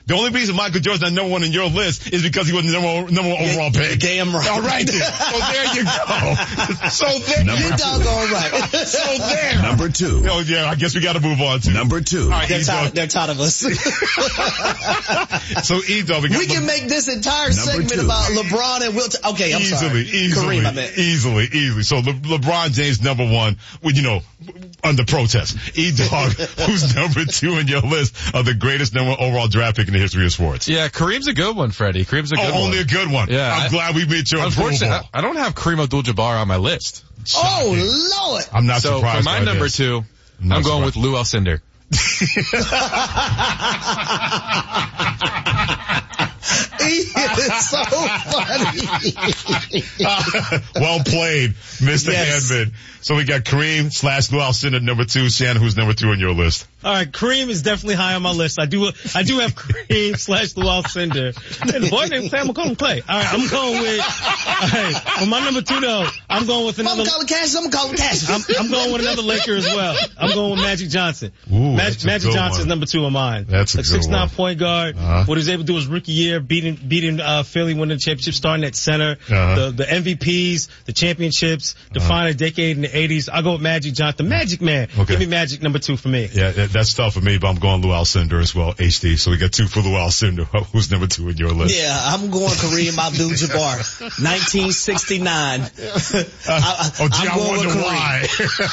The only reason Michael Jordan's not number one in your list is because he was the number one overall pick. Damn right. All right, then. So there you go. So there you doggone right. So there. Number 2. Oh yeah, I guess we got to move on to number 2. All right, they're tired of us. So E-Dog, we can make this entire segment 2. about LeBron and Wilt. Okay, I'm sorry. Easily. Kareem, I meant. Easily. So LeBron James number 1, with, under protest. E-Dog, who's number 2 in your list of the greatest number 1 overall draft pick in the history of sports? Yeah, Kareem's a good one, Freddie. Kareem's a good one. Only a good one. Yeah. I'm glad we made your approval. Unfortunately, I don't have Kareem Abdul-Jabbar on my list. Oh, Lord. I'm not so surprised. So for my number 2, I'm going with Lou Alcindor. He is so funny. Well played, Mr. Handman. So we got Kareem / Lou Alcindor number 2. Shannon, who's number 2 on your list? All right, Kareem is definitely high on my list. I do have Kareem / Lou Alcindor. And the boy named Clay, I'm gonna call him Clay. All right, I'm going with. All right, for my number 2 though, I'm going with another. I'm gonna call him Cassius. I'm going with another Laker as well. I'm going with Magic Johnson. Ooh, Magic Johnson is number 2 on mine. That's a like good 6'9" one. point guard. What he was able to do his rookie year, beating Philly, winning the championship, starting at center. The MVPs, the championships, define a decade in the 80s. I go with Magic Johnson, Magic Man. Okay. Give me Magic number 2 for me. Yeah, that's tough for me, but I'm going Lou Alcindor as well, HD. So we got 2 for Lou Alcindor. Who's number 2 in your list? Yeah, I'm going Kareem Abdul-Jabbar, 1969. I wonder why.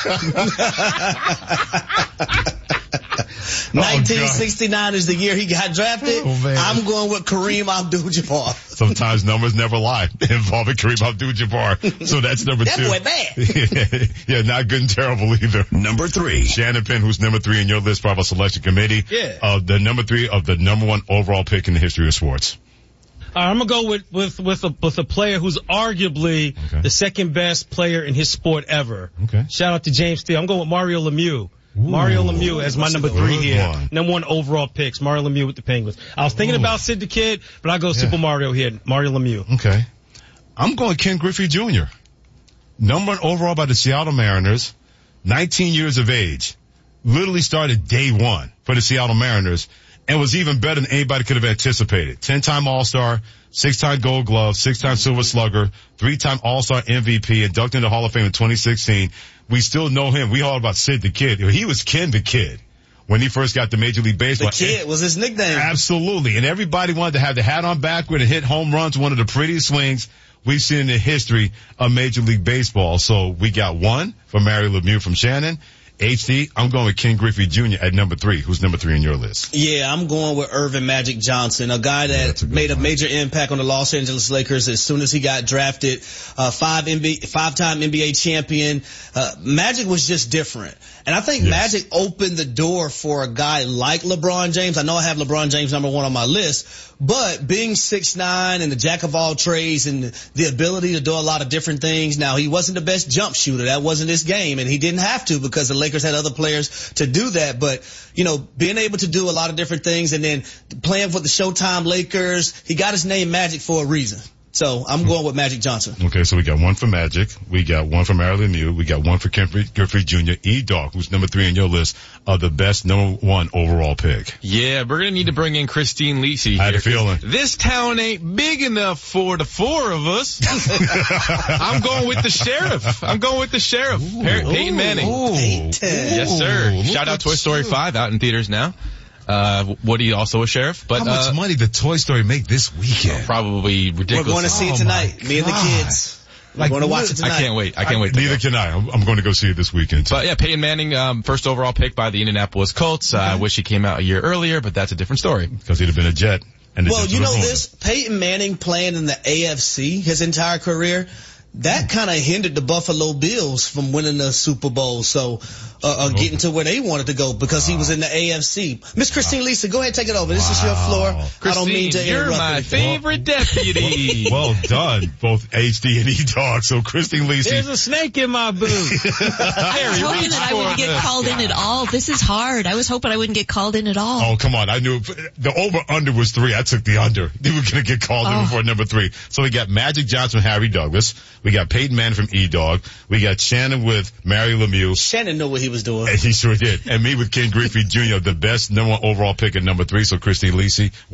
1969 is the year he got drafted. Oh, man. I'm going with Kareem Abdul-Jabbar. Sometimes numbers never lie involving Kareem Abdul-Jabbar. So that's number 2. That boy bad. Yeah, not good and terrible either. Number 3. Shannon Penn, who's number 3 in your list, part of our selection committee. Yeah. The number 3 of the number 1 overall pick in the history of sports. All right, I'm gonna go with a player who's arguably the second best player in his sport ever. Okay. Shout out to James Steele. I'm going with Mario Lemieux. Mario Lemieux as my number 3 here. One. Number 1 overall picks. Mario Lemieux with the Penguins. I was thinking about Sid the Kid, but I go Super Mario here. Mario Lemieux. Okay. I'm going Ken Griffey Jr. Number 1 overall by the Seattle Mariners. 19 years of age. Literally started day 1 for the Seattle Mariners and was even better than anybody could have anticipated. 10-time All-Star, 6-time Gold Glove, 6-time Silver Slugger, 3-time All-Star MVP, inducted into the Hall of Fame in 2016. We still know him. We all about Sid the Kid. He was Ken the Kid when he first got to Major League Baseball. The Kid was his nickname. Absolutely. And everybody wanted to have the hat on backward and hit home runs, one of the prettiest swings we've seen in the history of Major League Baseball. So we got 1 for Mario Lemieux from Shannon. HD, I'm going with Ken Griffey Jr. at number 3. Who's number 3 in your list? Yeah, I'm going with Irvin Magic Johnson, a guy that made a major impact on the Los Angeles Lakers as soon as he got drafted. 5-time NBA champion. Magic was just different. And I think Magic opened the door for a guy like LeBron James. I know I have LeBron James number 1 on my list, but being 6'9" and the jack of all trades and the ability to do a lot of different things. Now, he wasn't the best jump shooter. That wasn't his game, and he didn't have to because the Lakers had other players to do that. But, being able to do a lot of different things and then playing for the Showtime Lakers, he got his name Magic for a reason. So I'm going with Magic Johnson. Okay, so we got 1 for Magic. We got 1 for Mario Lemieux. We got 1 for Ken Griffey Jr. E-Dog, who's number 3 on your list of the best number 1 overall pick. Yeah, we're going to need to bring in Christine Lisi here. I had a feeling. This town ain't big enough for the 4 of us. I'm going with the sheriff. Peyton Manning. Yes, sir. Shout out Toy Story 5 out in theaters now. Woody also a sheriff, but how much money did Toy Story make this weekend? Probably ridiculous. We're going to see it tonight. Me and the kids. We're going to watch it tonight. I can't wait. Neither can I. I'm going to go see it this weekend. But yeah, Peyton Manning, first overall pick by the Indianapolis Colts. I wish he came out a year earlier, but that's a different story. Because he'd have been a Jet. Well, you know this, Peyton Manning playing in the AFC his entire career, that kind of hindered the Buffalo Bills from winning the Super Bowl. So, getting to where they wanted to go because he was in the AFC. Miss Christine Lisa, go ahead and take it over. This is your floor. Christine, I don't mean to interrupt. You're my favorite deputy. Well done, both HD and E-Dog. So Christine Lisa. There's a snake in my boot. I was hoping that I wouldn't get called in at all. This is hard. I was hoping I wouldn't get called in at all. Oh, come on. I knew the over-under was 3. I took the under. They were going to get called in before number 3. So we got Magic Johnson, Harry Douglas. We got Peyton Manning from E-Dog. We got Shannon with Mario Lemieux. Shannon knew what he was doing. And he sure did. And me with Ken Griffey Jr., the best number 1 overall pick at number 3. So Christine Lisi.